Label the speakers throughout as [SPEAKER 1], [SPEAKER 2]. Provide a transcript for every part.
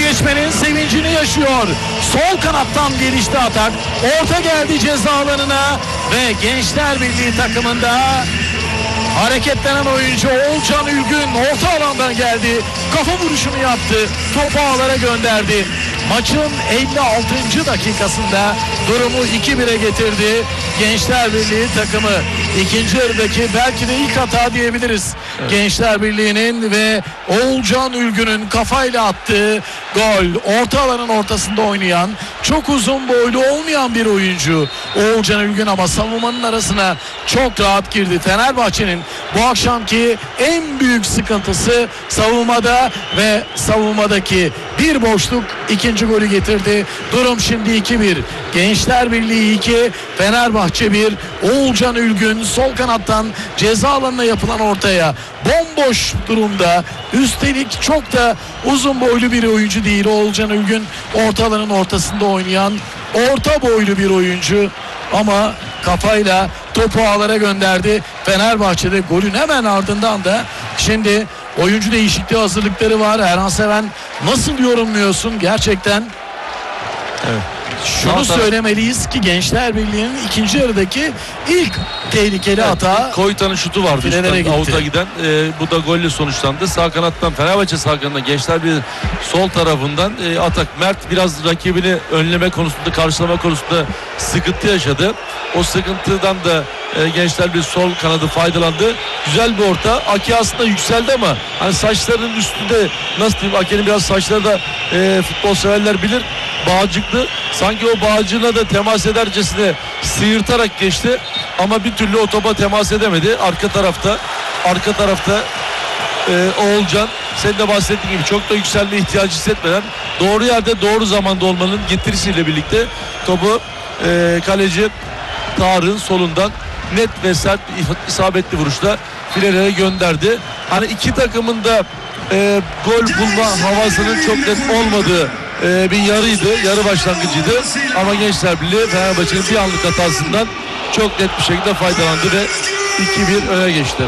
[SPEAKER 1] geçmenin sevincini yaşıyor. Sol kanattan gelişti atak. Orta geldi ceza alanına ve Gençler Birliği takımında hareketlenen oyuncu Oğulcan Ülgün orta alandan geldi. Kafa vuruşunu yaptı. Topu ağlara gönderdi. Maçın 56. dakikasında durumu 2-1'e getirdi. Gençler Birliği takımı ikinci yarıdaki belki de ilk hata diyebiliriz. Evet. Gençler Birliği'nin ve Oğulcan Ülgün'ün kafayla attığı gol. Orta alanın ortasında oynayan, çok uzun boylu olmayan bir oyuncu Oğulcan Ülgün ama savunmanın arasına çok rahat girdi. Fenerbahçe'nin bu akşamki en büyük sıkıntısı savunmada ve savunmadaki bir boşluk ikinci golü getirdi. Durum şimdi 2-1. Gençler Birliği 2, Fenerbahçe 1. Oğulcan Ülgün sol kanattan ceza alanına yapılan ortaya bomboş durumda. Üstelik çok da uzun boylu bir oyuncu değil. Oğulcan Ülgün orta alanın ortasında oynayan orta boylu bir oyuncu ama kafayla topu ağlara gönderdi. Fenerbahçe'de golün hemen ardından da şimdi oyuncu değişikliği hazırlıkları var. Erhan Seven nasıl yorumluyorsun gerçekten?
[SPEAKER 2] Evet.
[SPEAKER 1] Şunu söylemeliyiz ki Gençler Birliği'nin ikinci yarıdaki ilk tehlikeli hata.
[SPEAKER 2] Koytan'ın şutu vardı. Avuta giden. Bu da golle sonuçlandı. Sağ kanattan Fenerbahçe sağ kanattan Gençler Birliği sol tarafından atak. Mert biraz rakibini önleme konusunda, karşılama konusunda sıkıntı yaşadı. O sıkıntıdan da Gençler bir sol kanadı faydalandı. Güzel bir orta. Aki aslında yükseldi ama hani saçlarının üstünde nasıl diyeyim, Aki'nin biraz saçları da futbol severler bilir. Bağcıklı. Sanki o bağcığına da temas edercesine sıyırtarak geçti. Ama bir türlü o topa temas edemedi. Arka tarafta Oğulcan, sen de bahsettiğin gibi çok da yükselme ihtiyacı hissetmeden doğru yerde doğru zamanda olmanın getirisiyle birlikte topu kaleci Tarık'ın solundan net ve sert isabetli vuruşla filelere gönderdi. Hani iki takımın da gol bulma havasının çok net olmadığı bir yarıydı. Yarı başlangıcıydı. Ama Gençler Birliği Fenerbahçe'nin bir anlık hatasından çok net bir şekilde faydalandı ve 2-1 öne geçti.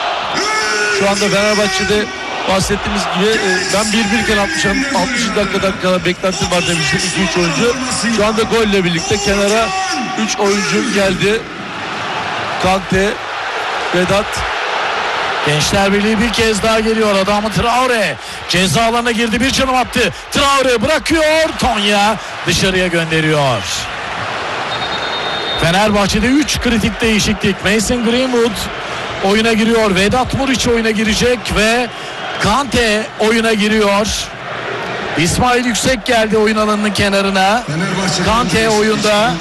[SPEAKER 2] Şu anda Fenerbahçe'de bahsettiğimiz gibi ben 1-1 iken 60 dakikadan kadar beklentim var demiştim. 2-3 oyuncu. Şu anda golle birlikte kenara 3 oyuncu geldi. Kante, Vedat.
[SPEAKER 1] Gençler Birliği bir kez daha geliyor. Adamı Traore ceza alanına girdi, bir çalım attı. Traore bırakıyor, Tonya dışarıya gönderiyor. Fenerbahçe'de 3 kritik değişiklik. Mason Greenwood oyuna giriyor. Vedat Muriç oyuna girecek ve Kante oyuna giriyor. İsmail Yüksek geldi oyun alanının kenarına. Kante oyunda.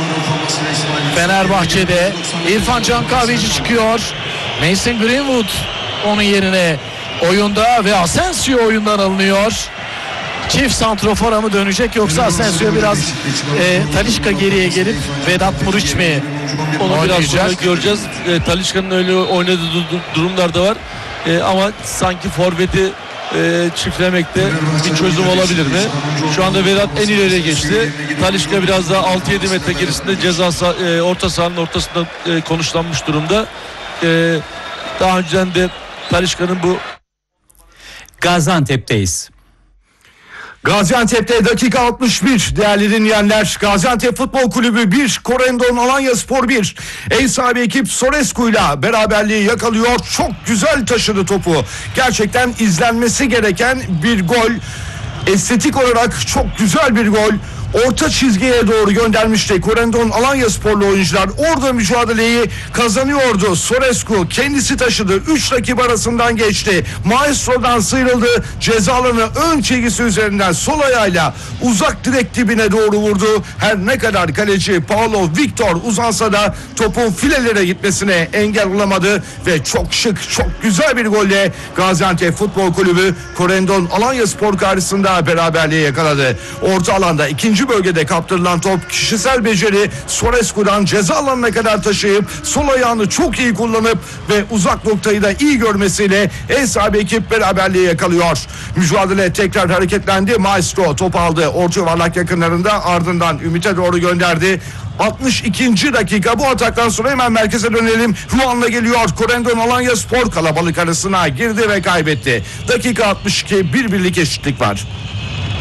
[SPEAKER 1] Fenerbahçe'de İrfan Can Kahveci çıkıyor. Mason Greenwood onun yerine oyunda ve Asensio oyundan alınıyor. Çift santrofora mı dönecek yoksa Asensio biraz Talisca geriye gelip Vedat Muriç mi
[SPEAKER 2] onu biraz sonra göreceğiz. Talisca'nın öyle oynadığı durumlar da var. Ama sanki forveti çiftlemekte bir çözüm olabilir mi? Şu anda Vedat en ileriye geçti. Talisca biraz daha 6-7 metre gerisinde orta sahanın ortasında konuşlanmış durumda. Daha önceden de Talisca'nın bu
[SPEAKER 3] Gaziantep'teyiz.
[SPEAKER 4] Gaziantep'te dakika 61 değerli dinleyenler. Gaziantep Futbol Kulübü 1, Corendon Alanyaspor 1. Ev sahibi ekip Sorescu'yla beraberliği yakalıyor. Çok güzel taşıdı topu. Gerçekten izlenmesi gereken bir gol. Estetik olarak çok güzel bir gol. Orta çizgiye doğru göndermişti Corendon Alanyasporlu oyuncular. Orada mücadeleyi kazanıyordu. Sorescu kendisi taşıdı. 3 rakip arasından geçti. Maestro'dan sıyrıldı. Ceza alanı ön çizgisi üzerinden sol ayağıyla uzak direk dibine doğru vurdu. Her ne kadar kaleci Paulo Victor uzansa da topun filelere gitmesine engel olamadı ve çok şık, çok güzel bir golle Gaziantep Futbol Kulübü Corendon Alanyaspor karşısında beraberliği yakaladı. Orta alanda ikinci bölgede kaptırılan top, kişisel beceri Sorescu'dan ceza alanına kadar taşıyıp sol ayağını çok iyi kullanıp ve uzak noktayı da iyi görmesiyle ev sahibi ekip beraberliği yakalıyor. Mücadele tekrar hareketlendi. Maestro top aldı. Orta yuvarlak yakınlarında, ardından Ümit'e doğru gönderdi. 62. dakika. Bu ataktan sonra hemen merkeze dönelim. Ruan'la geliyor. Corendon Alanyaspor kalabalık arasına girdi ve kaybetti. Dakika 62, bir birlik eşitlik var.